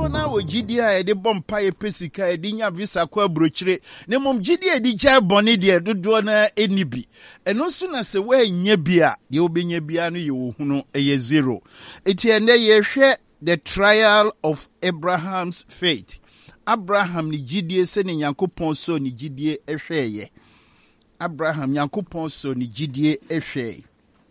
na wo gidi a de bompa ye pesika de nya visa kwa brochire ne mom gidi e di gya bone de dodo na enibi eno so na se wa nya bia de obenya bia no ye ohunu eye zero eti ene ye hwe the trial of Abraham's faith. Abraham ni gidi se ne Nyankopon so ni gidi ehweye. Abraham Nyankopon so ni gidi ehweye.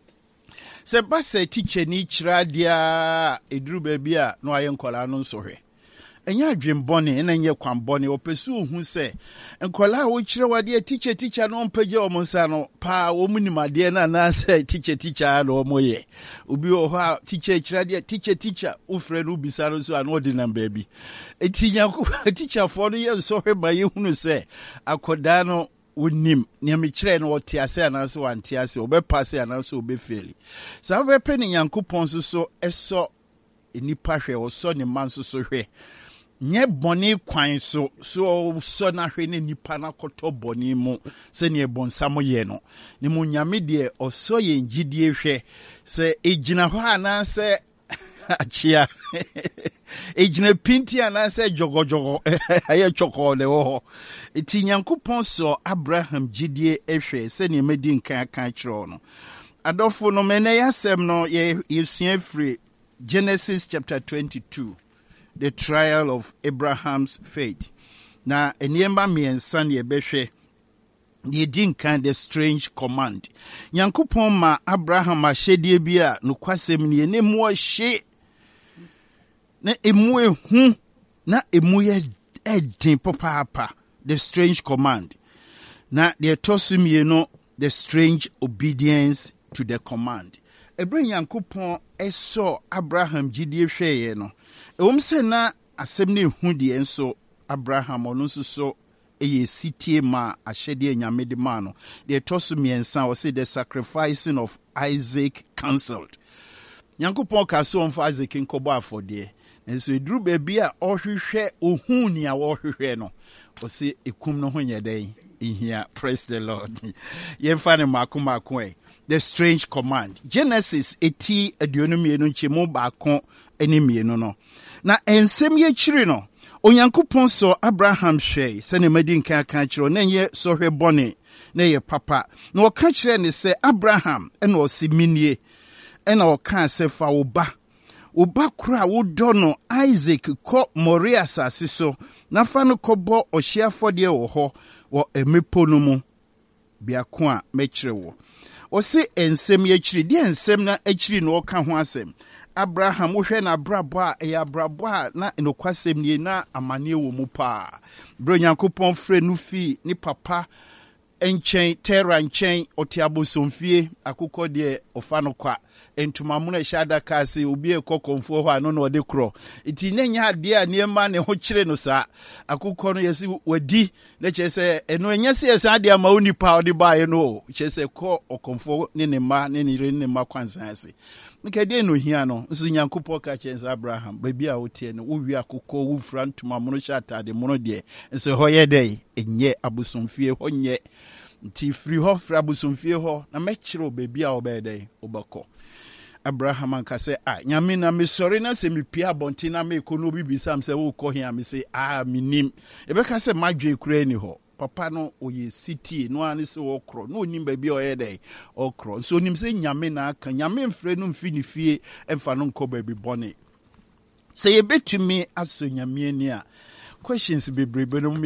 Se ba se teacher ni kira dia eduru ba bia no aye nkola no nso hwe. Enya adwembone na nye kwambone opesu ohun se nkola wo kire wade teacher no mpaje o monsa no pa wo munimade na na se teacher no moye obi o ha teacher kire de teacher ufre no bisa no so an odi number bi etinya ko teacher for no ye so hwe ba ye hunu se akoda no wonim ne me kire no wote ase anase wante ase obepase anase obefeli sa wepe ne Nyankopon so eso enipa hwe wo so ne man so hwe nye boni kwan so na hwe ne nipa na koto boni mu se ne bonsamo ye no ne mu nyame de oso ye ngidie hwe se ejina ho ana se achia ejina pinti ana se jogojogo aye choko le ho eti Nyankopon so Abraham gidie ehwe se ne medi nkan kan kiro no adofo no mene yasem no ye sua free Genesis chapter 22. The trial of Abraham's faith. Na eniemba miensa ne ebehwe ye din kan the strange command. Nyankopon ma Abraham ahyedie bi a no kwasem ne enemu ohye na emu ehu na emu ye edin papa the strange command. Na the tosumie no the strange obedience to the command. Ebre Nyankopon eso Abraham gidie hweye no se na asem ne hu de enso Abraham ono so eye sitie ma ahyede nyame de ma no de toso miensa o say the sacrificing of Isaac cancelled. Nyankopon ka so on for Isaac nkobo afode enso eduru ba bia ohwehwe ohun ni a ohwehwe no o say ekum no ho nyeden ihia. Praise the Lord. Yemfa ne makoma the strange command. Genesis 80 aduonomienu nchemu baako enimienu no. Na ensem ye chiri no. Onyankopon so Abraham hwe se ne madi nkan kan chiro na ye so hwe bone na ye papa. Na o ka chire ne se Abraham ena o si minie ena o ka se fa wo ba kura wo do no Isaac ko Moria asase so na fa no kobo ohia fode wo ho wo emepo no mu biako a mechire wo. O se ensem ye chiri di ensem na achiri no ka ho asem. Abraham wohwe na brabo a ya brabo a na enokwasem nie na amane wo mu pa. Bro Nyankopon frɛ no fi ni papa enchen Tera nchen otiabosomfie akukɔ de ofa no kwa entumamu na shada kase obi ekokonfo ho ano na ode kro iti nenya ade a niema ne ho kire no sa akukɔ no yesi wadi na kyese eno enyese yesa ade ama onipa ode baaye no kyese ko okonfo ne ne ma ne ne ne ma kwansan ase nkede no hia no nso Nyankopɔn ka kyese Abraham baby a wotie no wo wi akukɔ wo fra ntumamu no shata de mono de nso ho ye dai enye abosomfie ho nye nti free ho fra abosomfie ho na mekire baby a obedai obako. Abraham anka say nyame na me sorry na se me pia bonti na me ko no bibisam se wo ko hia me say minim ebeka se madwe kura ni ho papa no oye city no ani se wo kro no onim ba bi o ye dey o kro so onim se nyame na aka nyame mfre no mfi ni fie emfa no nko ba bi bone se ye betumi aso nyame ani a questions bebrebe no